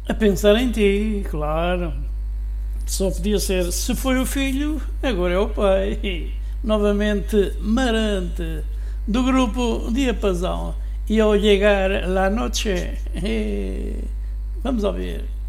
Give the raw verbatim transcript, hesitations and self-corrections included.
A pensar em ti, claro. Só podia ser, se foi o filho, agora é o pai. Novamente, Marante, do grupo Diapasão. E ao chegar la noche, eh, vamos ouvir.